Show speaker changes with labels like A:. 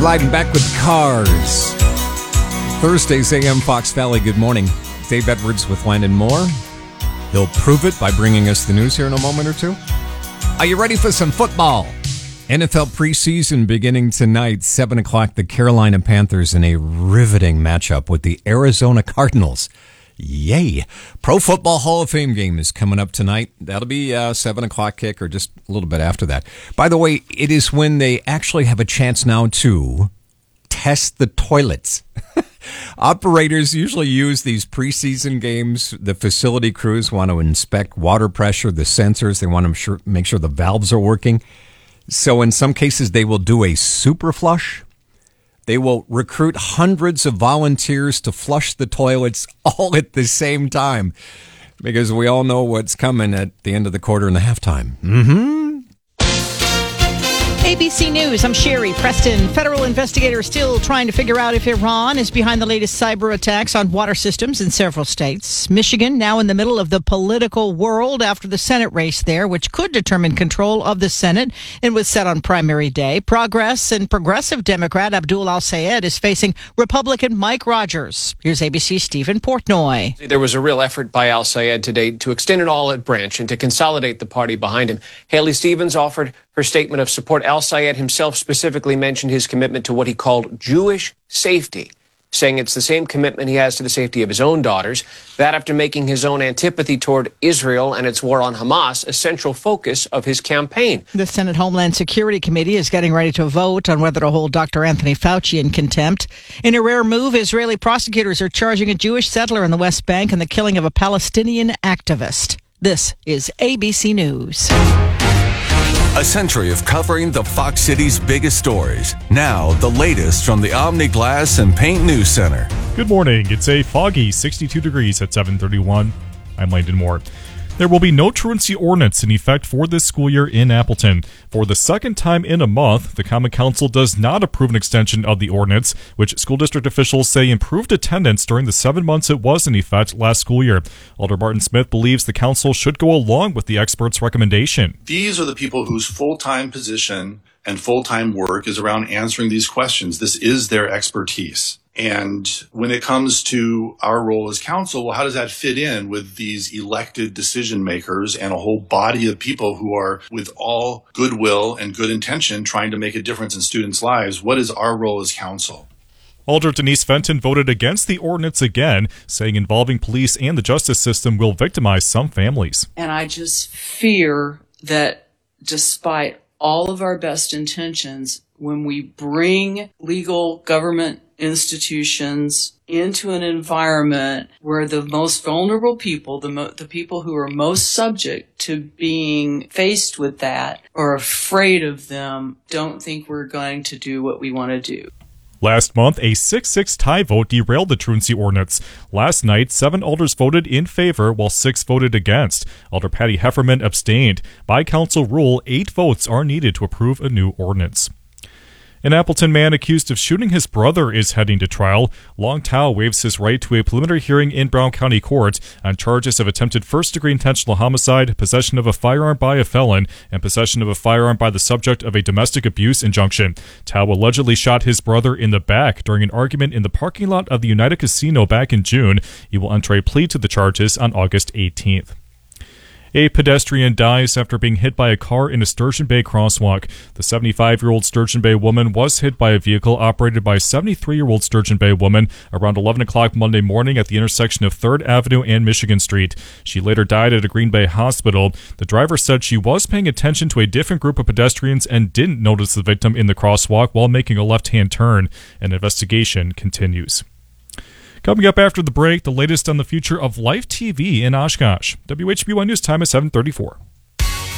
A: Sliding back with Cars. Thursday's AM Fox Valley. Good morning. Dave Edwards with Landon Moore. He'll prove it by bringing us the news here in a moment or two. Are you ready for some football? NFL preseason beginning tonight, 7 o'clock. The Carolina Panthers in a riveting matchup with the Arizona Cardinals. Yay. Pro Football Hall of Fame game is coming up tonight. That'll be 7 o'clock kick or just a little bit after that. By the way, it is when they actually have a chance now to test the toilets. Operators usually use these preseason games. The facility crews want to inspect water pressure, the sensors. They want to make sure the valves are working. So in some cases, they will do a super flush. They will recruit hundreds of volunteers to flush the toilets all at the same time because we all know what's coming at the end of the quarter and the halftime.
B: ABC News, I'm Sherry Preston. Federal investigators still trying to figure out if Iran is behind the latest cyber attacks on water systems in several states. Michigan now in the middle of the political world after the Senate race there, which could determine control of the Senate and was set on primary day. Progress and progressive Democrat Abdul Al-Sayed is facing Republican Mike Rogers. Here's ABC's Stephen Portnoy.
C: There was a real effort by Al-Sayed today to extend an olive branch and to consolidate the party behind him. Haley Stevens offered her statement of support. Al-Sayed himself specifically mentioned his commitment to what he called Jewish safety, saying it's the same commitment he has to the safety of his own daughters. That after making his own antipathy toward Israel and its war on Hamas a central focus of his campaign.
B: The Senate Homeland Security Committee is getting ready to vote on whether to hold Dr. Anthony Fauci in contempt. In a rare move, Israeli prosecutors are charging a Jewish settler in the West Bank in the killing of a Palestinian activist. This is ABC News.
D: A century of covering the Fox City's biggest stories. Now, the latest from the Omni Glass and Paint News Center.
E: Good morning. It's a foggy 62 degrees at 7:31. I'm Landon Moore. There will be no truancy ordinance in effect for this school year in Appleton. For the second time in a month, the Common Council does not approve an extension of the ordinance, which school district officials say improved attendance during the 7 months it was in effect last school year. Alder Martin Smith believes the council should go along with the experts' recommendation.
F: These are the people whose full-time position and full-time work is around answering these questions. This is their expertise. And when it comes to our role as council, well, how does that fit in with these elected decision makers and a whole body of people who are, with all goodwill and good intention, trying to make a difference in students' lives? What is our role as council?
E: Alder Denise Fenton voted against the ordinance again, saying involving police and the justice system will victimize some families.
G: And I just fear that despite all of our best intentions, when we bring legal government institutions into an environment where the most vulnerable people, the people who are most subject to being faced with that or afraid of them, don't think we're going to do what we want to do.
E: Last month, a 6-6 tie vote derailed the truancy ordinance. Last night, 7 alders voted in favor while 6 voted against. Alder Patty Hefferman abstained. By council rule, 8 votes are needed to approve a new ordinance. An Appleton man accused of shooting his brother is heading to trial. Long Tao waives his right to a preliminary hearing in Brown County Court on charges of attempted first-degree intentional homicide, possession of a firearm by a felon, and possession of a firearm by the subject of a domestic abuse injunction. Tao allegedly shot his brother in the back during an argument in the parking lot of the United Casino back in June. He will enter a plea to the charges on August 18th. A pedestrian dies after being hit by a car in a Sturgeon Bay crosswalk. The 75-year-old Sturgeon Bay woman was hit by a vehicle operated by a 73-year-old Sturgeon Bay woman around 11 o'clock Monday morning at the intersection of 3rd Avenue and Michigan Street. She later died at a Green Bay hospital. The driver said she was paying attention to a different group of pedestrians and didn't notice the victim in the crosswalk while making a left-hand turn. An investigation continues. Coming up after the break, the latest on the future of Life TV in Oshkosh. WHBY News time is 7:34.